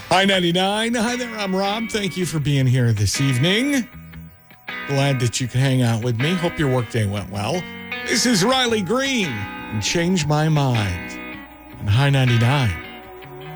Hi, 99. Hi there, I'm Rob. Thank you for being here this evening. Glad that you could hang out with me. Hope your workday went well. This is Riley Green and Change My Mind on High 99.